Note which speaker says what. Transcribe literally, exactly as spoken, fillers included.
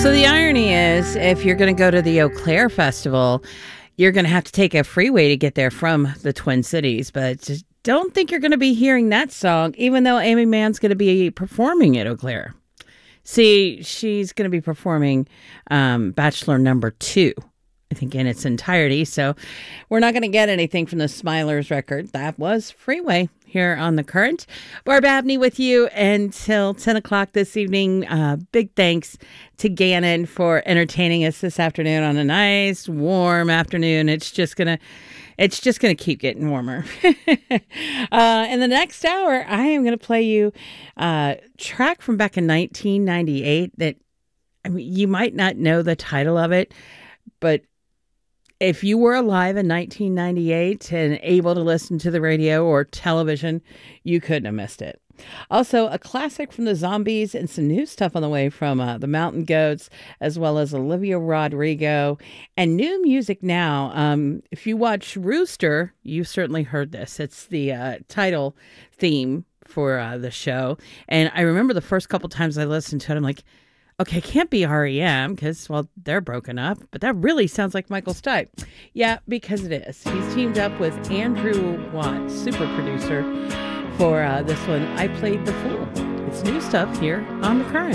Speaker 1: So the irony is, if you're going to go to the Eau Claire Festival, you're going to have to take a freeway to get there from the Twin Cities. But just don't think you're going to be hearing that song, even though Amy Mann's going to be performing at Eau Claire. See, she's going to be performing um, Bachelor number two, I think, in its entirety. So we're not going to get anything from the Smilers record. That was Freeway here on The Current. Barb Abney with you until ten o'clock this evening. Uh, big thanks to Gannon for entertaining us this afternoon on a nice, warm afternoon. It's just going to It's just going to keep getting warmer. uh, in the next hour, I am going to play you a track from back in nineteen ninety-eight that, I mean, you might not know the title of it, but if you were alive in nineteen ninety-eight and able to listen to the radio or television, you couldn't have missed it. Also, a classic from the Zombies and some new stuff on the way from uh, the Mountain Goats, as well as Olivia Rodrigo, and new music now. Um, if you watch Rooster, you've certainly heard this. It's the uh, title theme for uh, the show. And I remember the first couple times I listened to it, I'm like, okay, it can't be R E M because, well, they're broken up, but that really sounds like Michael Stipe. Yeah, because it is. He's teamed up with Andrew Watt, super producer, for uh, this one, I Played the Fool. It's new stuff here on The Current.